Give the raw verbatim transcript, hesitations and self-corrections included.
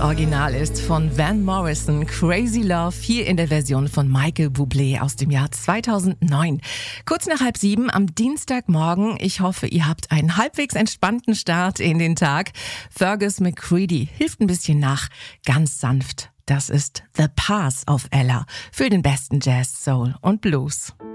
Original ist von Van Morrison, Crazy Love, hier in der Version von Michael Bublé aus dem Jahr zweitausendneun. Kurz nach halb sieben am Dienstagmorgen. Ich hoffe, ihr habt einen halbwegs entspannten Start in den Tag. Fergus McCready hilft ein bisschen nach, ganz sanft. Das ist The Pass auf Ella für den besten Jazz, Soul und Blues.